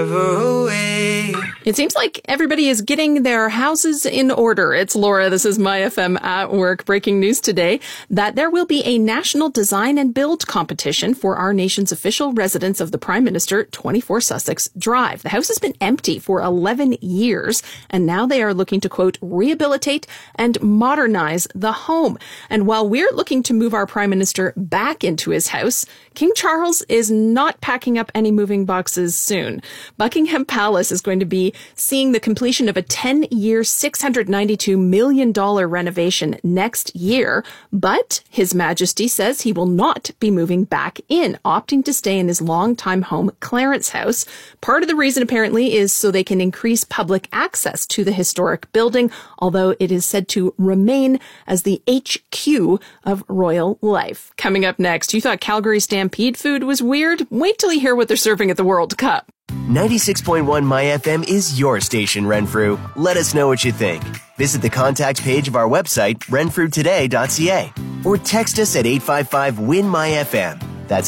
forever away. It seems like everybody is getting their houses in order. It's Laura. This is My FM at Work. Breaking news today that there will be a national design and build competition for our nation's official residence of the Prime Minister, 24 Sussex Drive. The house has been empty for 11 years, and now they are looking to, quote, rehabilitate and modernize the home. And while we're looking to move our Prime Minister back into his house, King Charles is not packing up any moving boxes soon. Buckingham Palace is going to be seeing the completion of a 10-year, $692 million renovation next year, but His Majesty says he will not be moving back in, opting to stay in his longtime home, Clarence House. Part of the reason, apparently, is so they can increase public access to the historic building, although it is said to remain as the HQ of royal life. Coming up next, you thought Calgary Stampede food was weird? Wait till you hear what they're serving at the World Cup. 96.1 My FM is your station, Renfrew. Let us know what you think. Visit the contact page of our website, renfrewtoday.ca, or text us at 855-WIN-MY-FM. That's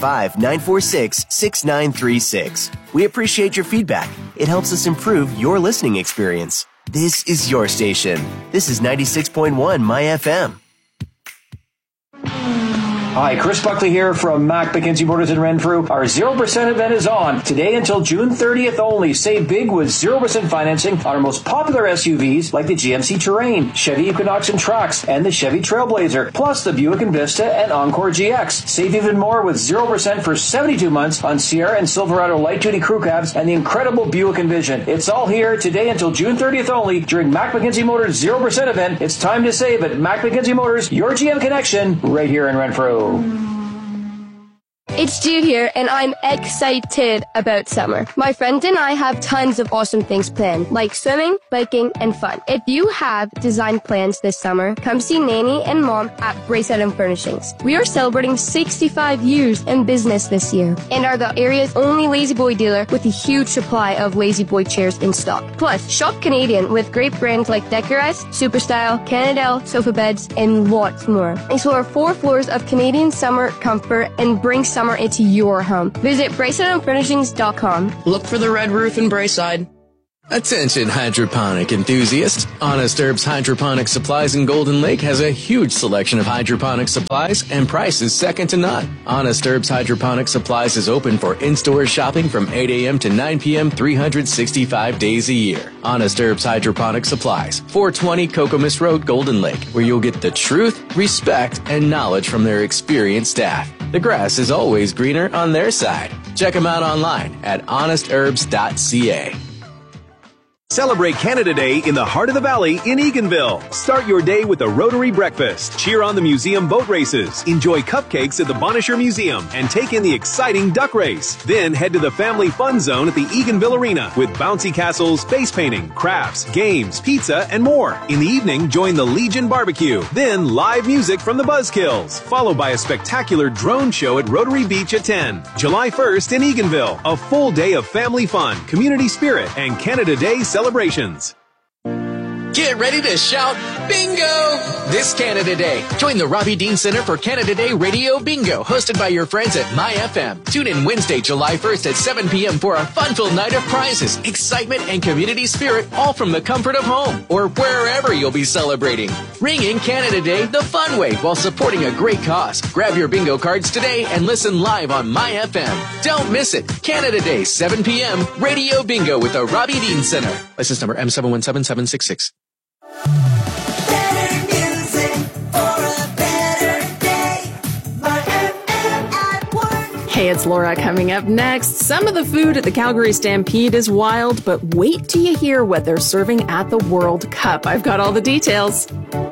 855-946-6936. We appreciate your feedback. It helps us improve your listening experience. This is your station. This is 96.1 My FM. Hi, Chris Buckley here from Mac McKenzie Motors in Renfrew. Our 0% event is on today until June 30th only. Save big with 0% financing on our most popular SUVs like the GMC Terrain, Chevy Equinox and Trax, and the Chevy Trailblazer, plus the Buick Envista and Encore GX. Save even more with 0% for 72 months on Sierra and Silverado light-duty crew cabs and the incredible Buick Envision. It's all here today until June 30th only during Mac McKenzie Motors 0% event. It's time to save at Mac McKenzie Motors, your GM connection, right here in Renfrew. It's Jude here, and I'm excited about summer. My friend and I have tons of awesome things planned, like swimming, biking, and fun. If you have design plans this summer, come see Nanny and Mom at Bracelet and Furnishings. We are celebrating 65 years in business this year, and are the area's only Lazy Boy dealer with a huge supply of Lazy Boy chairs in stock. Plus, shop Canadian with great brands like Decorize, Superstyle, Canadel, sofa beds, and lots more. Explore 4 floors of Canadian summer comfort and bring summer into your home. Visit braceletandfurnishings.com. Look for the red roof in Braeside. Attention hydroponic enthusiasts. Honest Herbs Hydroponic Supplies in Golden Lake has a huge selection of hydroponic supplies and prices second to none. Honest Herbs Hydroponic Supplies is open for in-store shopping from 8 a.m. to 9 p.m. 365 days a year. Honest Herbs Hydroponic Supplies, 420 Cocomus Road, Golden Lake, where you'll get the truth, respect, and knowledge from their experienced staff. The grass is always greener on their side. Check them out online at honestherbs.ca. Celebrate Canada Day in the heart of the valley in Eganville. Start your day with a Rotary breakfast. Cheer on the museum boat races. Enjoy cupcakes at the Bonisher Museum and take in the exciting duck race. Then head to the family fun zone at the Eganville Arena with bouncy castles, face painting, crafts, games, pizza, and more. In the evening, join the Legion Barbecue. Then live music from the Buzzkills, followed by a spectacular drone show at Rotary Beach at 10. July 1st in Eganville. A full day of family fun, community spirit, and Canada Day celebrations. Get ready to shout bingo this Canada Day. Join the Robbie Dean Center for Canada Day Radio Bingo, hosted by your friends at My FM. Tune in Wednesday, July 1st at 7 p.m. for a fun-filled night of prizes, excitement, and community spirit, all from the comfort of home or wherever you'll be celebrating. Ring in Canada Day the fun way while supporting a great cause. Grab your bingo cards today and listen live on My FM. Don't miss it. Canada Day, 7 p.m. Radio Bingo with the Robbie Dean Center. License number M717766. Better music for a better day. My FM at Work. Hey, it's Laura. Coming up next, some of the food at the Calgary Stampede is wild, but wait till you hear what they're serving at the World Cup. I've got all the details.